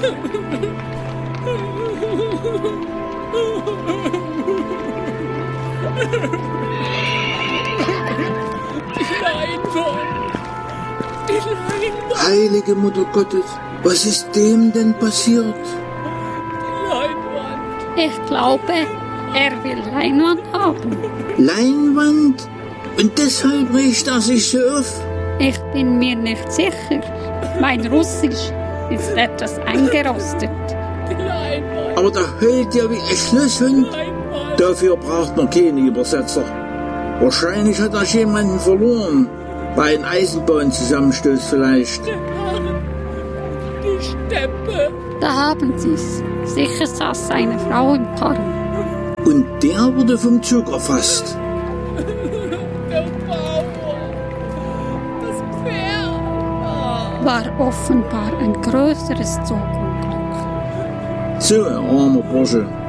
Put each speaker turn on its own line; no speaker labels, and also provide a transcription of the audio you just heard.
Heilige Mutter Gottes, was ist dem denn passiert?
Leinwand. Ich glaube, er will Leinwand haben.
Leinwand? Und deshalb riecht er sich so auf?
Ich bin mir nicht sicher. Mein Russisch ist etwas eingerostet.
Aber der heult ja wie ein Schlosshund. Dafür braucht man keinen Übersetzer. Wahrscheinlich hat er jemanden verloren. Bei einem Eisenbahnzusammenstoß vielleicht.
Die Steppe.
Da haben sie's. Sicher saß eine Frau im Karren.
Und der wurde vom Zug erfasst.
Der Bauer. Das Pferd.
War offenbar ein größeres Zugunglück.
So, armer Bursche.